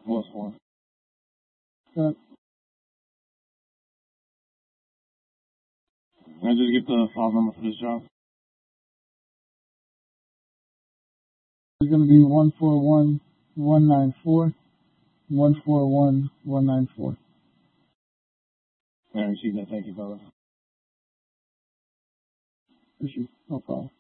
was for. Cut. Can I just get the file number for this job? It's going to be 141194, 141194. I received that. Thank you, brother. Issue. No problem.